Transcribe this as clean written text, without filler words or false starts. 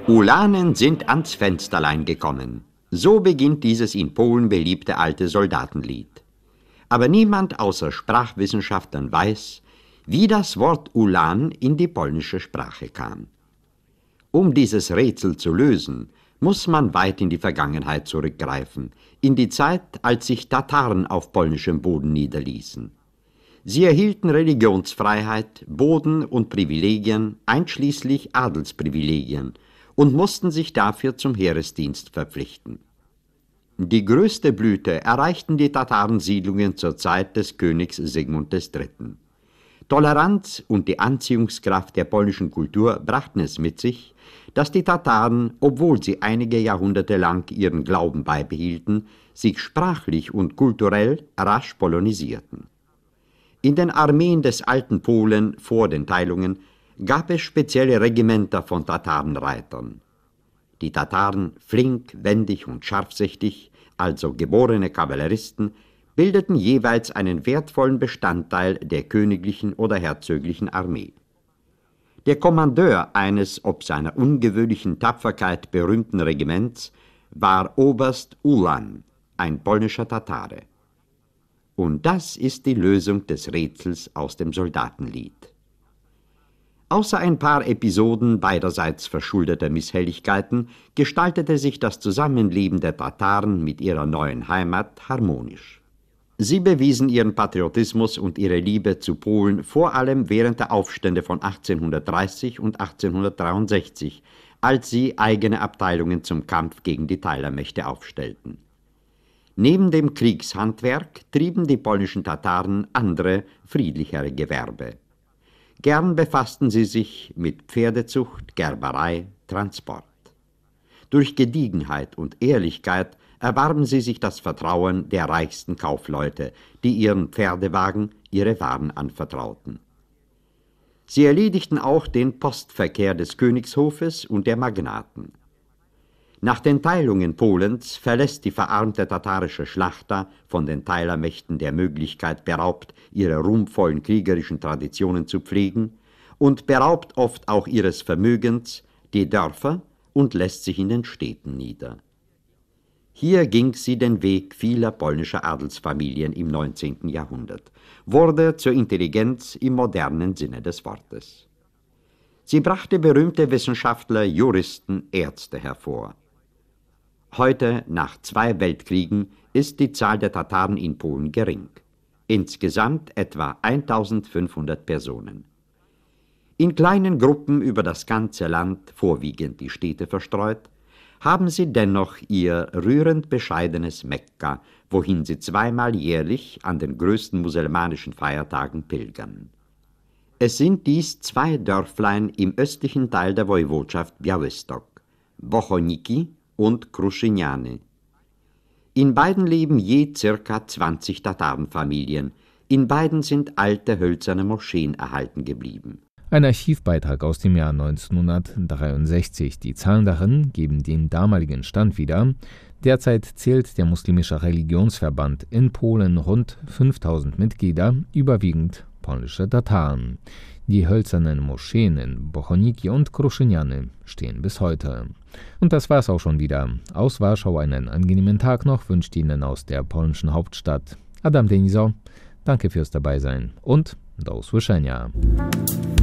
Ulanen sind ans Fensterlein gekommen. So beginnt dieses in Polen beliebte alte Soldatenlied. Aber niemand außer Sprachwissenschaftlern weiß, wie das Wort Ulan in die polnische Sprache kam. Um dieses Rätsel zu lösen, muss man weit in die Vergangenheit zurückgreifen, in die Zeit, als sich Tataren auf polnischem Boden niederließen. Sie erhielten Religionsfreiheit, Boden und Privilegien, einschließlich Adelsprivilegien, und mussten sich dafür zum Heeresdienst verpflichten. Die größte Blüte erreichten die Tatarensiedlungen zur Zeit des Königs Sigmund III. Toleranz und die Anziehungskraft der polnischen Kultur brachten es mit sich, dass die Tataren, obwohl sie einige Jahrhunderte lang ihren Glauben beibehielten, sich sprachlich und kulturell rasch polonisierten. In den Armeen des alten Polen vor den Teilungen gab es spezielle Regimenter von Tatarenreitern. Die Tataren, flink, wendig und scharfsichtig, also geborene Kavalleristen, bildeten jeweils einen wertvollen Bestandteil der königlichen oder herzöglichen Armee. Der Kommandeur eines ob seiner ungewöhnlichen Tapferkeit berühmten Regiments war Oberst Ulan, ein polnischer Tatare. Und das ist die Lösung des Rätsels aus dem Soldatenlied. Außer ein paar Episoden beiderseits verschuldeter Misshelligkeiten gestaltete sich das Zusammenleben der Tataren mit ihrer neuen Heimat harmonisch. Sie bewiesen ihren Patriotismus und ihre Liebe zu Polen vor allem während der Aufstände von 1830 und 1863, als sie eigene Abteilungen zum Kampf gegen die Teilermächte aufstellten. Neben dem Kriegshandwerk trieben die polnischen Tataren andere, friedlichere Gewerbe. Gern befassten sie sich mit Pferdezucht, Gerberei, Transport. Durch Gediegenheit und Ehrlichkeit erwarben sie sich das Vertrauen der reichsten Kaufleute, die ihren Pferdewagen ihre Waren anvertrauten. Sie erledigten auch den Postverkehr des Königshofes und der Magnaten. Nach den Teilungen Polens verlässt die verarmte tatarische Schlachter, von den Teilermächten der Möglichkeit beraubt, ihre ruhmvollen kriegerischen Traditionen zu pflegen, und beraubt oft auch ihres Vermögens, die Dörfer und lässt sich in den Städten nieder. Hier ging sie den Weg vieler polnischer Adelsfamilien im 19. Jahrhundert, wurde zur Intelligenz im modernen Sinne des Wortes. Sie brachte berühmte Wissenschaftler, Juristen, Ärzte hervor. Heute, nach 2 Weltkriegen, ist die Zahl der Tataren in Polen gering. Insgesamt etwa 1500 Personen. In kleinen Gruppen über das ganze Land, vorwiegend die Städte verstreut, haben sie dennoch ihr rührend bescheidenes Mekka, wohin sie 2-mal jährlich an den größten muselmanischen Feiertagen pilgern. Es sind dies 2 Dörflein im östlichen Teil der Woiwodschaft Białystok, Bochoniki und Kruszyniany. In beiden leben je circa 20 Tatarenfamilien. In beiden sind alte hölzerne Moscheen erhalten geblieben. Ein Archivbeitrag aus dem Jahr 1963. Die Zahlen darin geben den damaligen Stand wieder. Derzeit zählt der muslimische Religionsverband in Polen rund 5000 Mitglieder, überwiegend polnische Tataren. Die hölzernen Moscheen in Bochoniki und Kruszyniany stehen bis heute. Und das war's auch schon wieder. Aus Warschau einen angenehmen Tag noch wünscht Ihnen aus der polnischen Hauptstadt Adam Deniso. Danke fürs Dabeisein und do usłyszenia.